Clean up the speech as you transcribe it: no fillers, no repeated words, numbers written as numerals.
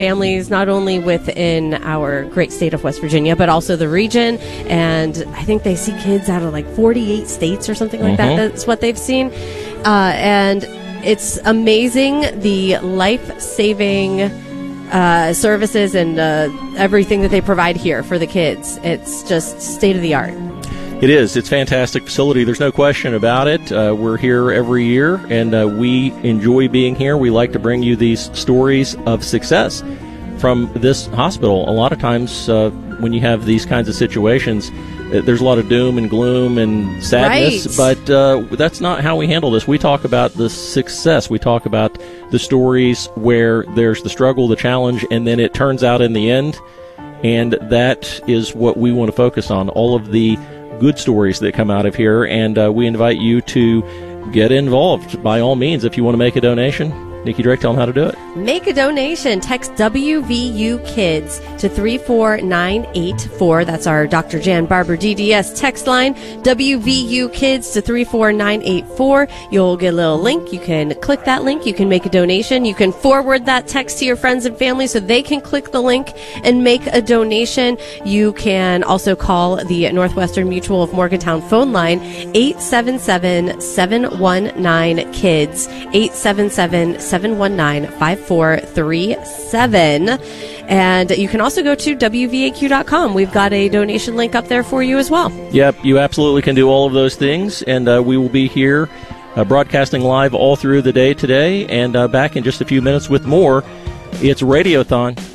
families, not only within our great state of West Virginia, but also the region. And I think they see kids out of like 48 states or something like that. That's what they've seen. And it's amazing the life-saving services and everything that they provide here for the kids. It's just state-of-the-art. It is. It's a fantastic facility. There's no question about it. We're here every year, and we enjoy being here. We like to bring you these stories of success from this hospital. A lot of times when you have these kinds of situations, there's a lot of doom and gloom and sadness, right. But that's not how we handle this. We talk about the success. We talk about the stories where there's the struggle, the challenge, and then it turns out in the end, and that is what we want to focus on, all of the good stories that come out of here, and we invite you to get involved by all means. If you want to make a donation, Nikki Drake, tell them how to do it. Make a donation. Text WVU Kids to 34984. That's our Dr. Jan Barber DDS text line. WVU Kids to 34984. You'll get a little link. You can click that link. You can make a donation. You can forward that text to your friends and family so they can click the link and make a donation. You can also call the Northwestern Mutual of Morgantown phone line, 877-719-KIDS, 877-719-5437. And you can also go to WVAQ.com. We've got a donation link up there for you as well. Yep, you absolutely can do all of those things. And we will be here broadcasting live all through the day today, and back in just a few minutes with more. It's Radiothon.